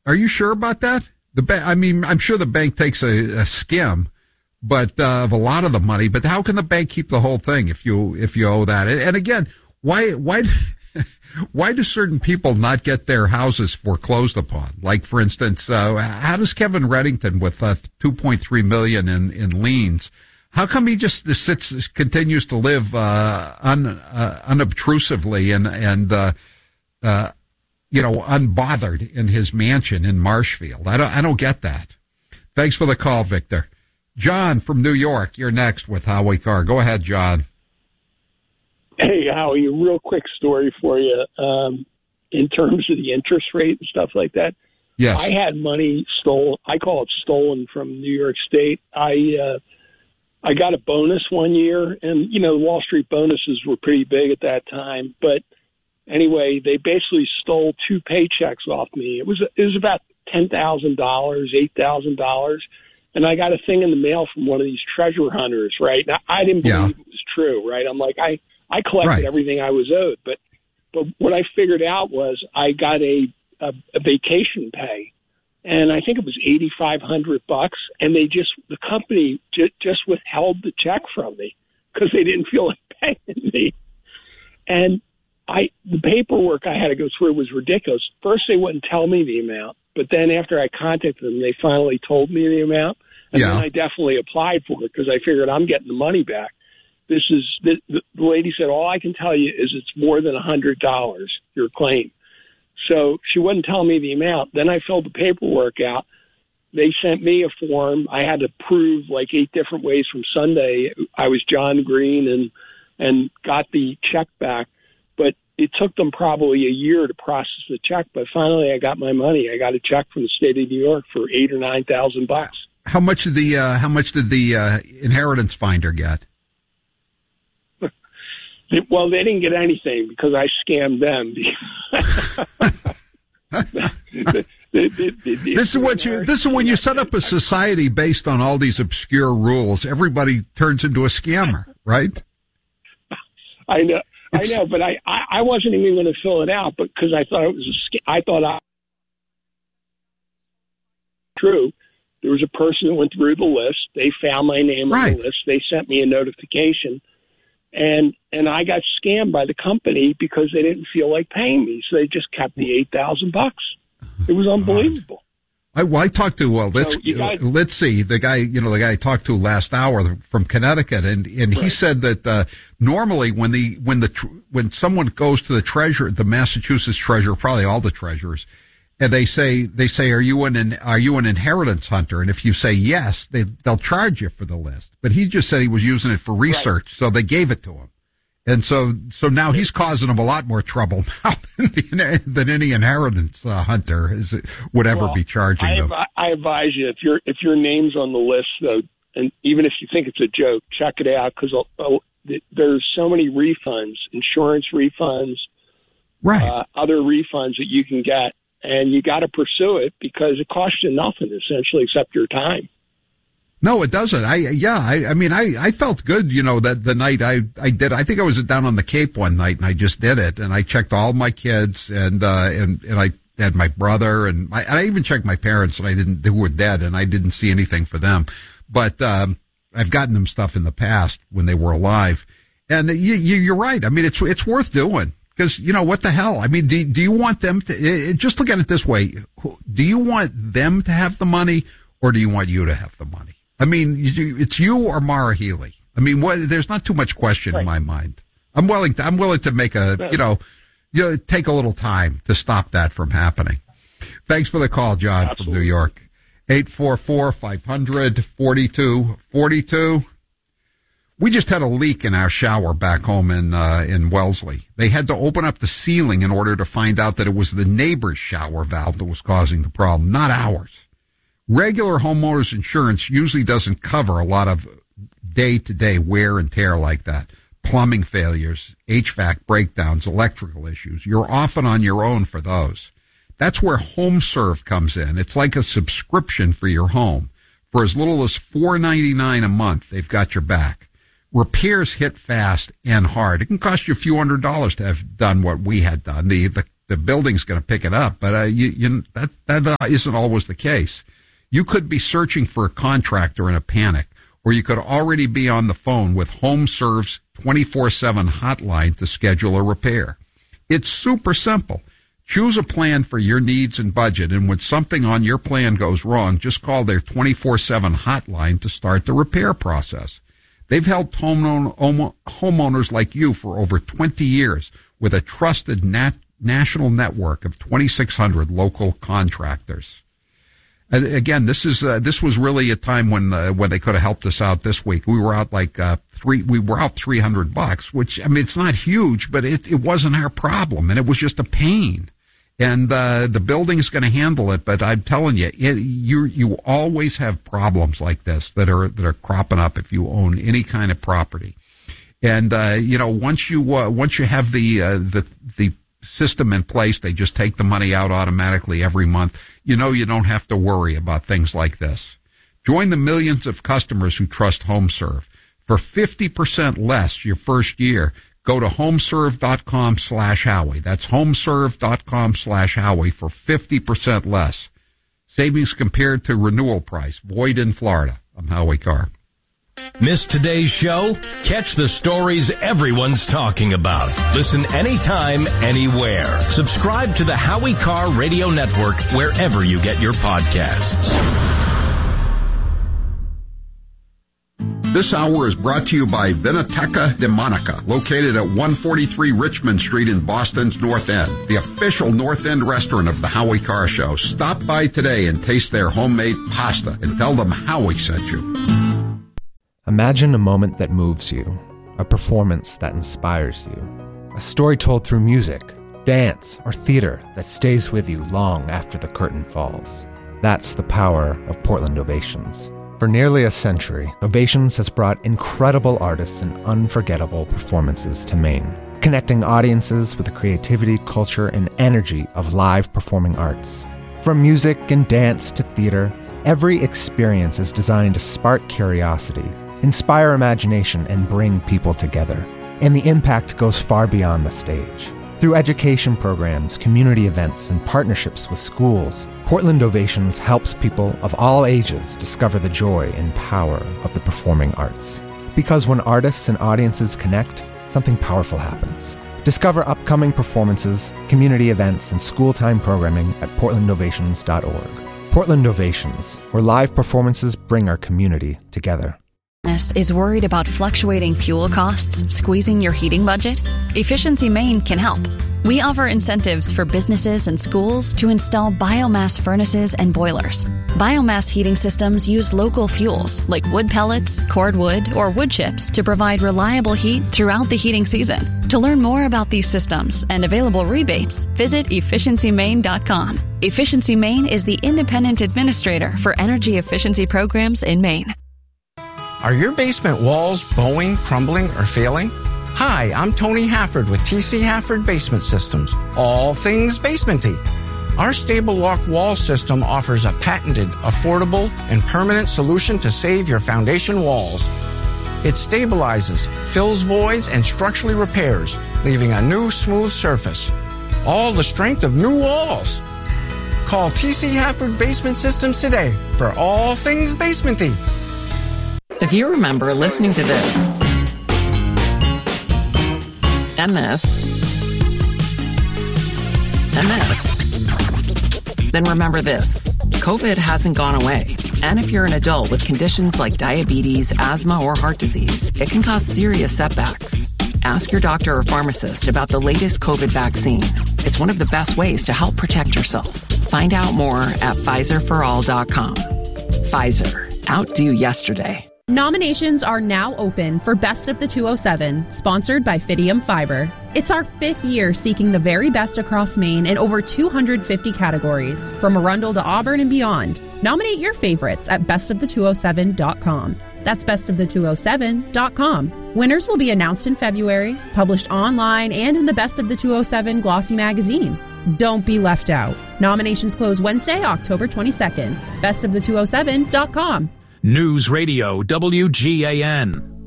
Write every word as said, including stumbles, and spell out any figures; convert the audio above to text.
Are you sure about that? The ba- I mean, I'm sure the bank takes a, a skim, but uh, of a lot of the money. But how can the bank keep the whole thing if you if you owe that? And, and again, why why why do certain people not get their houses foreclosed upon? Like, for instance, uh, how does Kevin Reddington with uh, two point three million in in liens? How come he just sits continues to live uh, un, uh, unobtrusively and and uh, uh, you know unbothered in his mansion in Marshfield? I don't I don't get that. Thanks for the call, Victor. John from New York, you're next with Howie Carr. Go ahead, John. Hey, Howie, a real quick story for you. Um, in terms of the interest rate and stuff like that. Yes. I had money stolen. I call it stolen from New York State. I uh, I got a bonus one year, and, you know, Wall Street bonuses were pretty big at that time. But anyway, they basically stole two paychecks off me. It was it was about ten thousand dollars, eight thousand dollars. And I got a thing in the mail from one of these treasure hunters, right? Now, I didn't believe yeah. it was true, right? I'm like, I, I collected right. everything I was owed. But but what I figured out was I got a, a, a vacation pay. And I think it was eighty-five hundred bucks. And they just, the company j- just withheld the check from me because they didn't feel like paying me. And I, the paperwork I had to go through was ridiculous. First, they wouldn't tell me the amount. But then after I contacted them, they finally told me the amount. And yeah. then I definitely applied for it because I figured I'm getting the money back. This is, the, the lady said, all I can tell you is it's more than one hundred dollars, your claim. So she wouldn't tell me the amount. Then I filled the paperwork out. They sent me a form. I had to prove like eight different ways from Sunday I was John Green and and got the check back. But it took them probably a year to process the check. But finally, I got my money. I got a check from the state of New York for eight or nine thousand bucks. How much did the uh, How much did the uh, inheritance finder get? Well, they didn't get anything because I scammed them. the, the, the, the, this is what you. This is when you set up a society based on all these obscure rules. Everybody turns into a scammer, right? I know, It's, I know, but I, I, I wasn't even going to fill it out because I thought it was a scam. I thought I true. There was a person that went through the list. They found my name right. on the list. They sent me a notification. And and I got scammed by the company because they didn't feel like paying me, so they just kept the eight thousand bucks. It was unbelievable. I, well, I talked to well, let's so guys, let's see the guy you know the guy I talked to last hour from Connecticut, and and right. he said that uh, normally when the when the when someone goes to the treasurer, the Massachusetts treasurer, probably all the treasurers, and they say they say are you an are you an inheritance hunter? And if you say yes, they they'll charge you for the list. But he just said he was using it for research, right. so they gave it to him. And so, so now he's causing them a lot more trouble now than, than any inheritance uh, hunter is, would ever well, be charging I, them. I advise you if your if your name's on the list, though, and even if you think it's a joke, check it out because uh, there's so many refunds, insurance refunds, right? Uh, other refunds that you can get, and you got to pursue it because it costs you nothing essentially except your time. No, it doesn't. I, yeah, I, I mean, I, I felt good, you know, that the night I, I did, I think I was down on the Cape one night and I just did it and I checked all my kids and, uh, and, and I had my brother and my, I even checked my parents and I didn't, who were dead and I didn't see anything for them. But, um, I've gotten them stuff in the past when they were alive. And you, you, you're right. I mean, it's, it's worth doing because, you know, what the hell? I mean, do, do you want them to, it, just look at it this way. Do you want them to have the money or do you want you to have the money? I mean, you, it's you or Mara Healy. I mean, what, there's not too much question right. in my mind. I'm willing to, I'm willing to make a, you know, you know, take a little time to stop that from happening. Thanks for the call, John Absolutely. From New York. eight four four, five hundred, forty-two forty-two. We just had a leak in our shower back home in, uh, in Wellesley. They had to open up the ceiling in order to find out that it was the neighbor's shower valve that was causing the problem, not ours. Regular homeowners insurance usually doesn't cover a lot of day-to-day wear and tear like that. Plumbing failures, H V A C breakdowns, electrical issues. You're often on your own for those. That's where HomeServe comes in. It's like a subscription for your home. For as little as four dollars and ninety-nine cents a month, they've got your back. Repairs hit fast and hard. It can cost you a few hundred dollars to have done what we had done. The, the the building's going to pick it up, but uh, you, you, that, that isn't always the case. You could be searching for a contractor in a panic, or you could already be on the phone with HomeServe's twenty-four seven hotline to schedule a repair. It's super simple. Choose a plan for your needs and budget, and when something on your plan goes wrong, just call their twenty-four seven hotline to start the repair process. They've helped homeowners like you for over twenty years with a trusted nat- national network of twenty-six hundred local contractors. And again, this is uh, this was really a time when uh, when they could have helped us out this week. We were out like uh, three. We were out three hundred bucks, which I mean, it's not huge, but it, it wasn't our problem, and it was just a pain. And uh, the building's going to handle it, but I'm telling you, it, you you always have problems like this that are that are cropping up if you own any kind of property. And uh, you know, once you uh, once you have the uh, the the system in place, they just take the money out automatically every month. You know, you don't have to worry about things like this. Join the millions of customers who trust HomeServe. For fifty percent less your first year, go to homeserve.com slash Howie. That's homeserve.com slash Howie for fifty percent less. Savings compared to renewal price. Void in Florida. I'm Howie Carr. Miss today's show? Catch the stories everyone's talking about. Listen anytime, anywhere. Subscribe to the Howie Carr Radio Network wherever you get your podcasts. This hour is brought to you by Vinoteca de Monica, located at one forty-three Richmond Street in Boston's North End, the official North End restaurant of the Howie Carr Show. Stop by today and taste their homemade pasta and tell them Howie sent you. Imagine a moment that moves you, a performance that inspires you, a story told through music, dance, or theater that stays with you long after the curtain falls. That's the power of Portland Ovations. For nearly a century, Ovations has brought incredible artists and unforgettable performances to Maine, connecting audiences with the creativity, culture, and energy of live performing arts. From music and dance to theater, every experience is designed to spark curiosity, inspire imagination, and bring people together. And the impact goes far beyond the stage. Through education programs, community events, and partnerships with schools, Portland Ovations helps people of all ages discover the joy and power of the performing arts. Because when artists and audiences connect, something powerful happens. Discover upcoming performances, community events, and school-time programming at portland ovations dot org. Portland Ovations, where live performances bring our community together. Is worried about fluctuating fuel costs squeezing your heating budget? Efficiency Maine can help. We offer incentives for businesses and schools to install biomass furnaces and boilers. Biomass heating systems use local fuels like wood pellets, cordwood, or wood chips to provide reliable heat throughout the heating season. To learn more about these systems and available rebates, visit efficiency maine dot com. Efficiency Maine is the independent administrator for energy efficiency programs in Maine. Are your basement walls bowing, crumbling, or failing? Hi, I'm Tony Hafford with T C Hafford Basement Systems, all things basementy. Our Stable Lock wall system offers a patented, affordable, and permanent solution to save your foundation walls. It stabilizes, fills voids, and structurally repairs, leaving a new smooth surface. All the strength of new walls. Call T C Hafford Basement Systems today for all things basementy. If you remember listening to this, and this, and this, then remember this. COVID hasn't gone away. And if you're an adult with conditions like diabetes, asthma, or heart disease, it can cause serious setbacks. Ask your doctor or pharmacist about the latest COVID vaccine. It's one of the best ways to help protect yourself. Find out more at Pfizer for all dot com. Pfizer. Outdo yesterday. Nominations are now open for Best of the two oh seven, sponsored by Fidium Fiber. It's our fifth year seeking the very best across Maine in over two hundred fifty categories, from Arundel to Auburn and beyond. Nominate your favorites at best of the two oh seven dot com. That's best of the two oh seven dot com. Winners will be announced in February, published online and in the Best of the two oh seven Glossy magazine. Don't be left out. Nominations close Wednesday, October twenty-second. best of the two oh seven dot com. News Radio W G A N.